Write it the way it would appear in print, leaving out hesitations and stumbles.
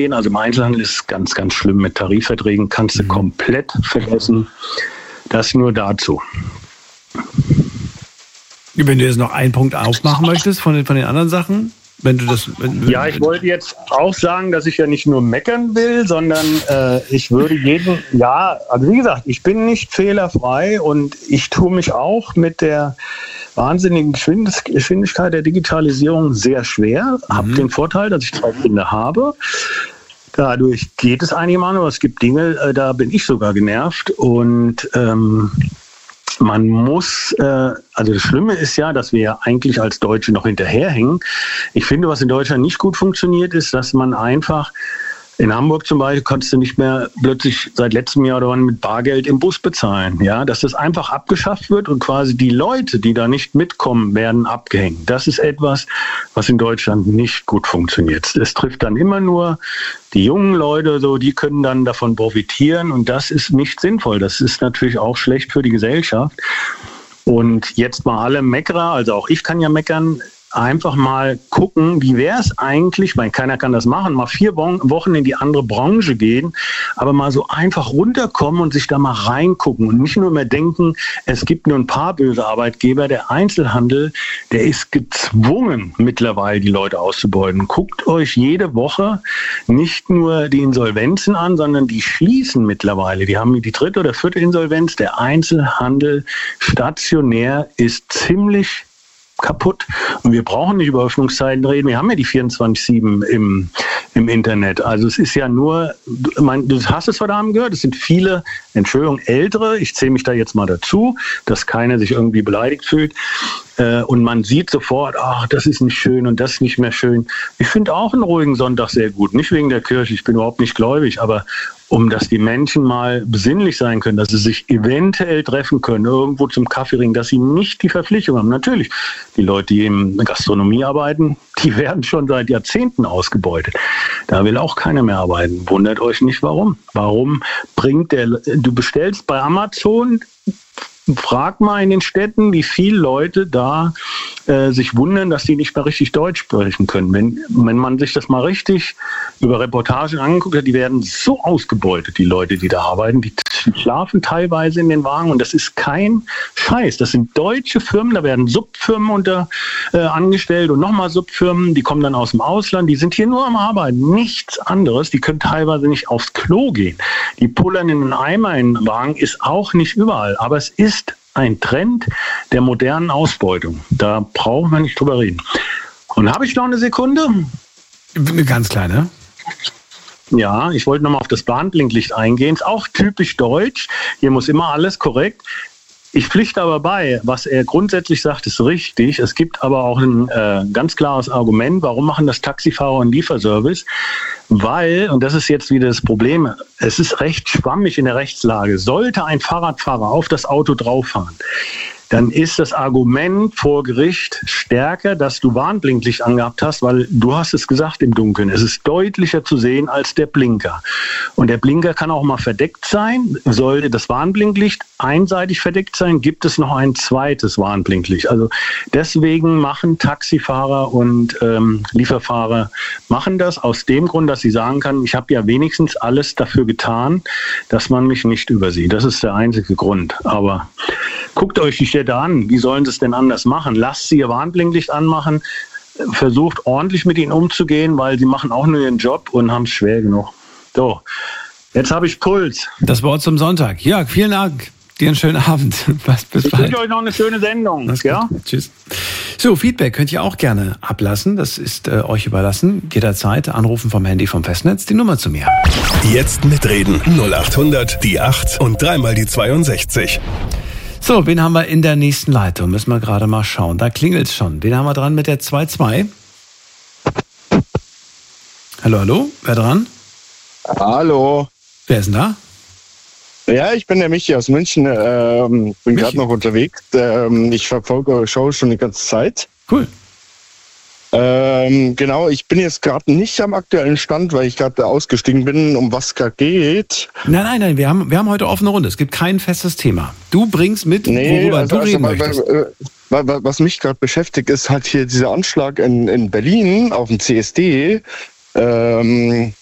Also im Einzelhandel ist es ganz, ganz schlimm mit Tarifverträgen, kannst du komplett vergessen. Das nur dazu. Wenn du jetzt noch einen Punkt aufmachen möchtest von den anderen Sachen, ja, ich wollte jetzt auch sagen, dass ich ja nicht nur meckern will, sondern ich würde also wie gesagt, ich bin nicht fehlerfrei und ich tue mich auch mit der wahnsinnigen Geschwindigkeit der Digitalisierung sehr schwer. Habe den Vorteil, dass ich 2 Kinder habe. Dadurch geht es einigermaßen, aber es gibt Dinge, da bin ich sogar genervt und man muss, also das Schlimme ist ja, dass wir ja eigentlich als Deutsche noch hinterherhängen. Ich finde, was in Deutschland nicht gut funktioniert, ist, dass man einfach, in Hamburg zum Beispiel, kannst du nicht mehr plötzlich seit letztem Jahr oder wann mit Bargeld im Bus bezahlen. Ja, dass das einfach abgeschafft wird und quasi die Leute, die da nicht mitkommen, werden abgehängt. Das ist etwas, was in Deutschland nicht gut funktioniert. Es trifft dann immer nur die jungen Leute, so, die können dann davon profitieren und das ist nicht sinnvoll. Das ist natürlich auch schlecht für die Gesellschaft. Und jetzt mal alle Meckerer, also auch ich kann ja meckern, einfach mal gucken, wie wäre es eigentlich, weil keiner kann das machen, mal 4 Wochen in die andere Branche gehen, aber mal so einfach runterkommen und sich da mal reingucken und nicht nur mehr denken, es gibt nur ein paar böse Arbeitgeber. Der Einzelhandel, der ist gezwungen, mittlerweile die Leute auszubeuten. Guckt euch jede Woche nicht nur die Insolvenzen an, sondern die schließen mittlerweile. Die haben die 3. oder 4. Insolvenz. Der Einzelhandel stationär ist ziemlich kaputt. Und wir brauchen nicht über Öffnungszeiten reden. Wir haben ja die 24/7 im Internet. Also es ist ja nur, du hast es heute Abend gehört, es sind viele, Entschuldigung, Ältere, ich zähle mich da jetzt mal dazu, dass keiner sich irgendwie beleidigt fühlt. Und man sieht sofort, ach, das ist nicht schön und das ist nicht mehr schön. Ich finde auch einen ruhigen Sonntag sehr gut. Nicht wegen der Kirche, ich bin überhaupt nicht gläubig, aber dass die Menschen mal besinnlich sein können, dass sie sich eventuell treffen können, irgendwo zum Kaffee ringen, dass sie nicht die Verpflichtung haben. Natürlich, die Leute, die in der Gastronomie arbeiten, die werden schon seit Jahrzehnten ausgebeutet. Da will auch keiner mehr arbeiten. Wundert euch nicht, warum. Warum du bestellst bei Amazon, frag mal in den Städten, wie viele Leute da sich wundern, dass die nicht mehr richtig Deutsch sprechen können. Wenn man sich das mal richtig über Reportagen angeguckt hat, die werden so ausgebeutet, die Leute, die da arbeiten. Die schlafen teilweise in den Wagen und das ist kein Scheiß. Das sind deutsche Firmen, da werden Subfirmen angestellt und nochmal Subfirmen, die kommen dann aus dem Ausland, die sind hier nur am Arbeiten, nichts anderes. Die können teilweise nicht aufs Klo gehen. Die pullern in einen Eimer in den Wagen, ist auch nicht überall, aber es ist ein Trend der modernen Ausbeutung. Da brauchen wir nicht drüber reden. Und habe ich noch eine Sekunde? Eine ganz kleine. Ja, ich wollte nochmal auf das Warnblinklicht eingehen. Ist auch typisch deutsch. Hier muss immer alles korrekt. Ich pflichte aber bei, was er grundsätzlich sagt, ist richtig. Es gibt aber auch ein ganz klares Argument, warum machen das Taxifahrer und Lieferservice? Weil, und das ist jetzt wieder das Problem, es ist recht schwammig in der Rechtslage. Sollte ein Fahrradfahrer auf das Auto drauffahren, dann ist das Argument vor Gericht stärker, dass du Warnblinklicht angehabt hast, weil du hast es gesagt im Dunkeln. Es ist deutlicher zu sehen als der Blinker. Und der Blinker kann auch mal verdeckt sein. Sollte das Warnblinklicht einseitig verdeckt sein, gibt es noch ein zweites Warnblinklicht. Also deswegen machen Taxifahrer und Lieferfahrer machen das aus dem Grund, dass sie sagen können, ich habe ja wenigstens alles dafür getan, dass man mich nicht übersieht. Das ist der einzige Grund. Aber guckt euch die Städte an. Wie sollen sie es denn anders machen? Lasst sie ihr Warnblinklicht anmachen. Versucht ordentlich mit ihnen umzugehen, weil sie machen auch nur ihren Job und haben es schwer genug. So, jetzt habe ich Puls. Das Wort zum Sonntag. Jörg, vielen Dank. Dir einen schönen Abend. Bis ich wünsche euch noch eine schöne Sendung. Ja? Tschüss. So, Feedback könnt ihr auch gerne ablassen. Das ist euch überlassen. Jederzeit anrufen vom Handy vom Festnetz. Die Nummer zu mir. Jetzt mitreden. 0800 die 8 und dreimal die 62. So, wen haben wir in der nächsten Leitung? Müssen wir gerade mal schauen. Da klingelt's schon. Wen haben wir dran mit der 2-2? Hallo, hallo? Wer dran? Hallo. Wer ist denn da? Ja, ich bin der Michi aus München. Bin gerade noch unterwegs. Ich verfolge eure Show schon die ganze Zeit. Cool. Genau, ich bin jetzt gerade nicht am aktuellen Stand, weil ich gerade ausgestiegen bin, um was es gerade geht. Nein, wir haben heute offene Runde. Es gibt kein festes Thema. Du bringst mit, worüber du reden möchtest. Was mich gerade beschäftigt, ist halt hier dieser Anschlag in Berlin auf dem CSD.